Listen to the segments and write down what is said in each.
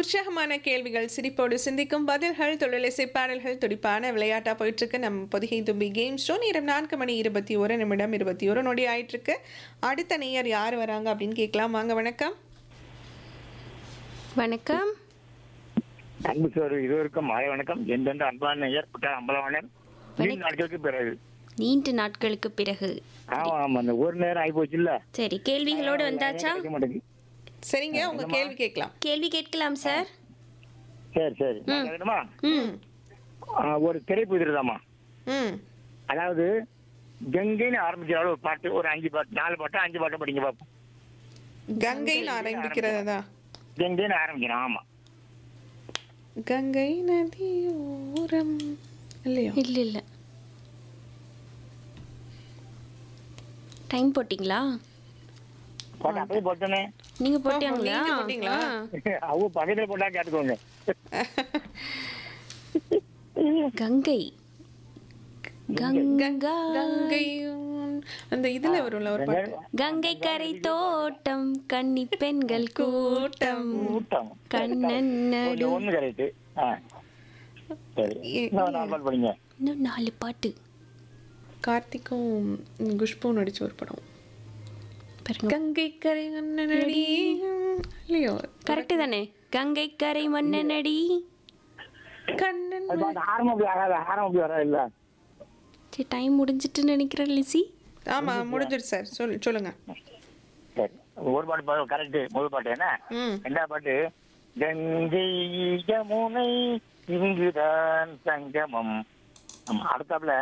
உற்சாகமான கேள்விகள், சிரிப்போடு சிந்திக்கும் பதில்கள், தொழிலிசை பாடல்கள், துடிப்பான விளையாட்டா போயிட்டுருக்கு நம்ம பொதிகை தும்பி கேம் ஷோ. நேரம் 4:21 21 நொடி ஆயிட்டிருக்கு. அடுத்த நேயர் யார் வராங்க அப்படின்னு கேட்கலாம். வாங்க, வணக்கம். வணக்கம். அன்பு சார், இருவருக்கும் மாலை வணக்கம். எந்தெந்த அன்பான நேயர் புட்டார் அம்பலவாணன் நீண்ட நாட்களுக்கு பிறகு. நீண்ட நாட்களுக்கு பிறகு. ஆமா ஆமா, அந்த ஒரு நேரம் ஆகி போச்சு இல்ல. சரி, கேள்விகளோடு வந்தாச்சா? சரிங்க, உங்க கேள்வி கேட்கலாம். கேள்வி கேட்கலாம் சார். சரி சரி, வேணுமா? ஒரு திரைப்புதிரதாமா. அதாவது கங்கைன்னு ஆரம்பிக்கிற ஒரு பாட்டு, ஒரு 5 பாட்டு 4 பாட்டு 5 பாட்டு படிங்க பாப்போம். கங்கைன்னு ஆரம்பிக்கிறதா? கங்கைன்னு ஆரம்பிக்கிறோம். ஆமா, கங்கை நதியோரம் இல்லையா? இல்ல இல்ல, டைம் போட்டிங்களா? பாட்டு அப்படியே போட்டோன்னே. நீங்க போட்டீங்களா? நீங்க போட்டீங்களா? அவங்க பக்கத்துல போட்டா கேட்டுக்கோங்க. கங்கை கங்கா கங்கை அந்த இதுல வரும்ல ஒரு பாட்டு. கங்கை கரை தோட்டம் கன்னி பெண்கள் கூட்டம் கூட்டம் கண்ணன் நடு. ஒண்ணு கரெக்ட். சரி, இன்னும் 4 பாட்டு படிங்க. இன்னும் 4 பாட்டு. கார்த்திக்கும் குஷ்பும் நடிச்ச ஒரு படம். பாருங்க, கங்கை கரை கண்ணனடி இல்லையோ? கரெக்ட் தானே? கங்கை கரை மன்னனடி கண்ணன். அது பாட்டு ஆரம்பம் அப்படி ஆகாது, ஆரம்பம் அப்படி வராது இல்ல. சரி, டைம் முடிஞ்சிட்டு நினைக்கிறேன் லிசி. ஆமா, முடிஞ்சிருச்சு சார். சொல்லுங்க. சரி, ஒரு பாட்டு கரெக்ட். முதல் பாட்டு என்ன? ரெண்டாவது பாட்டு கங்கை யமுனை இங்குதான் சங்கமம். அடுத்தாப்புல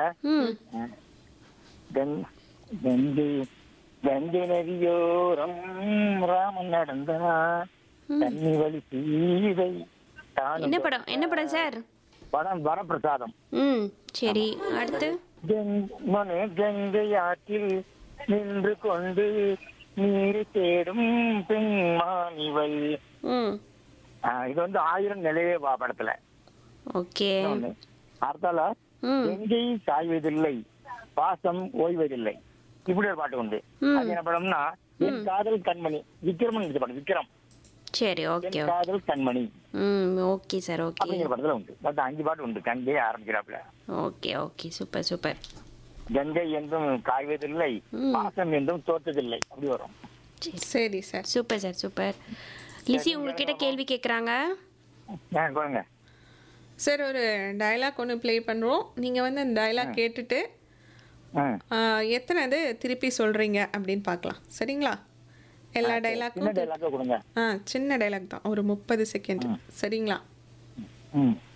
கங்கை கங்கை நதியோரம் ராமன் நடந்தார் தண்ணி வழி சீதை. என்ன படம்? என்ன படம் சார்? படம் வரப்பிரசாதம். சரி, அடுத்து கங்கை ஆற்றில் நின்று கொண்டு நீர் தேடும் பெண்மானிவள். இது வந்து 1000 நிலையே படத்துல. ஓகே. அடுத்தால கங்கை சாய்வதில்லை பாசம் ஓய்வதில்லை, இப்படி ஒரு பாட்டு உண்டு. அது என்ன படம்னா என் காதல் கண்மணி. விக்ரமன் நடிச்ச படம். விக்ரம். சரி, ஓகே. என் காதல் கண்மணி. Okay sir, okay. அப்படிங்கிற படத்துல உண்டு. பட் 5 பாட்டு உண்டு. Ganga ஆரம்பிக்கிறாப்ல. Okay okay, super super. Ganga என்றும் காய்வதில்லை பாசம் என்றும் தோற்றதில்லை, அப்படி வரும். சரி sir, super sir, super. Lissy உங்ககிட்ட கேள்வி கேக்குறாங்க. சொல்லுங்க சார். ஒரு டயலாக் ஒன்று ப்ளே பண்ணுறோம். நீங்கள் வந்து அந்த டயலாக் கேட்டுட்டு எத்தனை திருப்பி சொல்கிறீங்க அப்படின்னு பார்க்கலாம். சரிங்களா? எல்லா டைலாக்கும் கொடுங்க. சின்ன டைலாக் தான், ஒரு 30 செகண்ட். சரிங்களா?